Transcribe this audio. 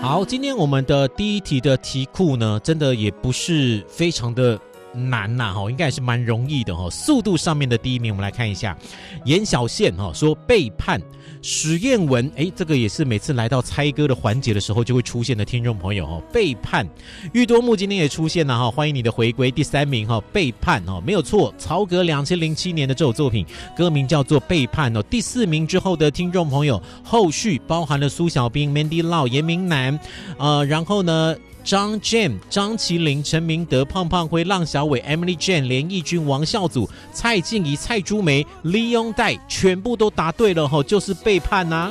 好，今天我们的第一题的题库呢，真的也不是非常的难呐，应该也是蛮容易的。速度上面的第一名，我们来看一下，严小宪说背叛。史艳文，这个也是每次来到猜歌的环节的时候就会出现的听众朋友背叛。玉多木今天也出现了欢迎你的回归。第三名背叛没有错，曹格2007年的这首作品，歌名叫做背叛第四名之后的听众朋友，后续包含了苏小兵、Mandy Lau、严明南，然后呢。张 Jam、张麒麟、陈明德、胖胖辉、浪小伟、Emily Jane、连义君、王孝祖、蔡静怡、蔡珠梅、李永代，全部都答对了就是背叛啊。